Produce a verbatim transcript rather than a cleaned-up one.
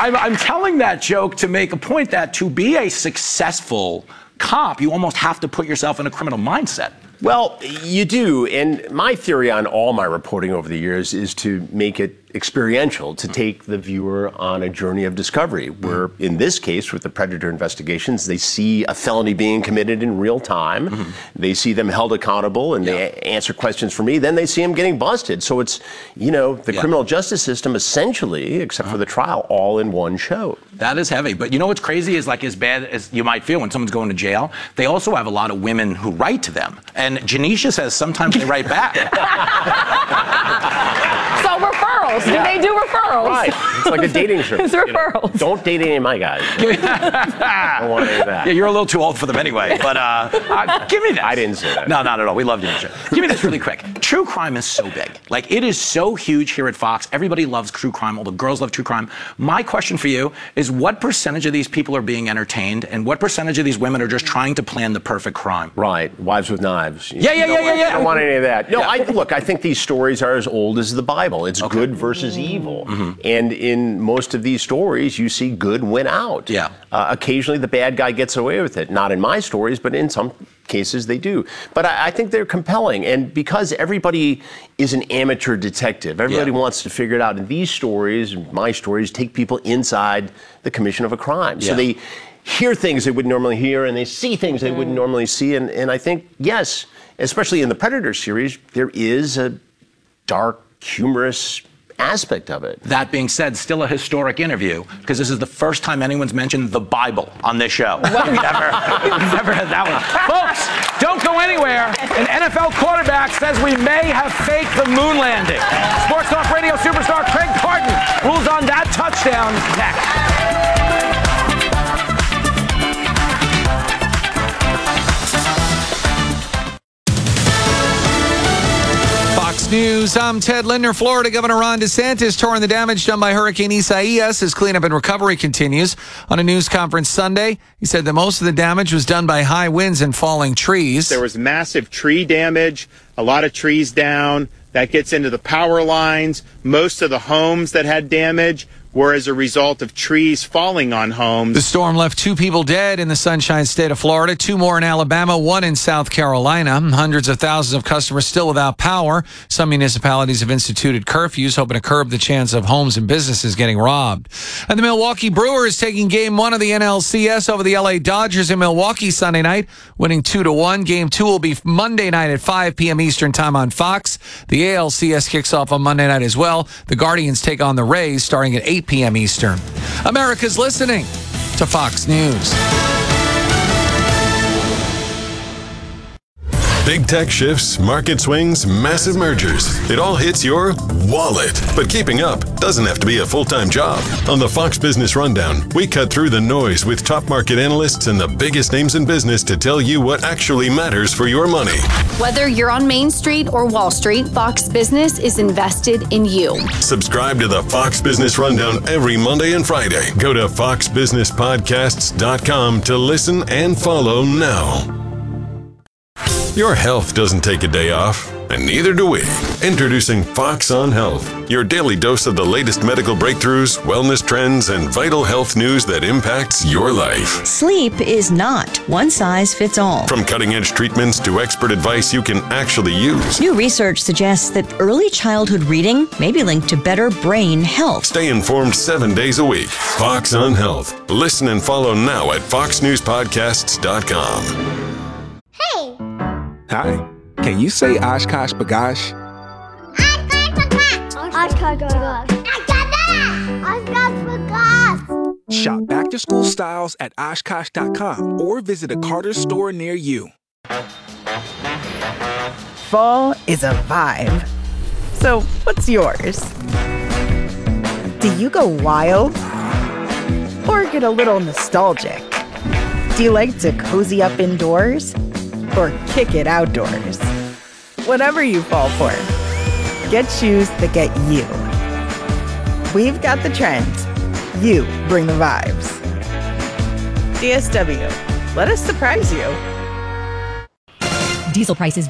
I'm, I'm telling that joke to make a point that to be a successful cop, you almost have to put yourself in a criminal mindset. Well, you do. And my theory on all my reporting over the years is to make it experiential, to take the viewer on a journey of discovery, where in this case, with the Predator investigations, they see a felony being committed in real time. Mm-hmm. They see them held accountable and yeah. they answer questions for me. Then they see them getting busted. So it's, you know, the yeah. criminal justice system essentially, except uh-huh. for the trial, all in one show. That is heavy. But you know what's crazy is, like, as bad as you might feel when someone's going to jail, they also have a lot of women who write to them. And Janisha says sometimes they write back. So referrals. Do yeah. they do referrals? Right. It's like a dating show. It's referrals. You know, don't date any of my guys. I don't want any of that. Yeah, you're a little too old for them anyway. But uh, uh, give me this. I didn't say that. No, not at all. We love Janisha. Give me this really quick. True crime is so big. Like, it is so huge here at Fox. Everybody loves true crime. All the girls love true crime. My question for you is, what percentage of these people are being entertained, and what percentage of these women are just trying to plan the perfect crime? Right. Wives with knives. You yeah, yeah, yeah, yeah, yeah. I don't want any of that. No, yeah. I, look, I think these stories are as old as the Bible. It's okay. good versus evil. Mm-hmm. And in most of these stories, you see good win out. Yeah. Uh, occasionally, the bad guy gets away with it. Not in my stories, but in some cases they do. But I, I think they're compelling. And because everybody is an amateur detective, everybody yeah. wants to figure it out. And these stories, my stories, take people inside the commission of a crime. Yeah. So they hear things they wouldn't normally hear, and they see things they wouldn't normally see. And, and I think, yes, especially in the Predator series, there is a dark, humorous aspect of it. That being said, still a historic interview, because this is the first time anyone's mentioned the Bible on this show. We've never, we've never had that one. Folks, don't go anywhere. An N F L quarterback says we may have faked the moon landing. Sports Talk Radio superstar Craig Carton rules on that touchdown next. News. I'm Ted Linder. Florida Governor Ron DeSantis touring the damage done by Hurricane Isaias as cleanup and recovery continues. On a news conference Sunday, he said that most of the damage was done by high winds and falling trees. There was massive tree damage, a lot of trees down. That gets into the power lines. Most of the homes that had damage were as a result of trees falling on homes. The storm left two people dead in the Sunshine State of Florida, two more in Alabama, one in South Carolina. Hundreds of thousands of customers still without power. Some municipalities have instituted curfews, hoping to curb the chance of homes and businesses getting robbed. And the Milwaukee Brewers taking game one of the N L C S over the L A Dodgers in Milwaukee Sunday night, winning two to one. Game two will be Monday night at five p.m. Eastern time on Fox. The A L C S kicks off on Monday night as well. The Guardians take on the Rays starting at eight p.m. Eastern. America's listening to Fox News. Big tech shifts, market swings, massive mergers. It all hits your wallet. But keeping up doesn't have to be a full-time job. On the Fox Business Rundown, we cut through the noise with top market analysts and the biggest names in business to tell you what actually matters for your money. Whether you're on Main Street or Wall Street, Fox Business is invested in you. Subscribe to the Fox Business Rundown every Monday and Friday. Go to fox business podcasts dot com to listen and follow now. Your health doesn't take a day off, and neither do we. Introducing Fox on Health, your daily dose of the latest medical breakthroughs, wellness trends, and vital health news that impacts your life. Sleep is not one size fits all. From cutting-edge treatments to expert advice you can actually use. New research suggests that early childhood reading may be linked to better brain health. Stay informed seven days a week. Fox on Health. Listen and follow now at fox news podcasts dot com. Hey! Hi, can you say Oshkosh B'gosh? Oshkosh B'gosh. Oshkosh B'gosh. Shop back-to-school styles at oshkosh dot com or visit a Carter's store near you. Fall is a vibe. So, what's yours? Do you go wild? Or get a little nostalgic? Do you like to cozy up indoors? Or kick it outdoors? Whatever you fall for, get shoes that get you. We've got the trends. You bring the vibes. D S W, let us surprise you. Diesel prices